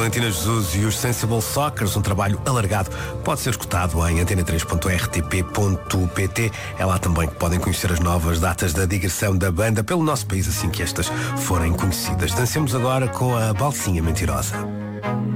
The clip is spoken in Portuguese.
Valentina Jesus e os Sensible Soccers, um trabalho alargado, pode ser escutado em antena3.rtp.pt. É lá também que podem conhecer as novas datas da digressão da banda pelo nosso país assim que estas forem conhecidas. Dancemos agora com a Balsinha Mentirosa.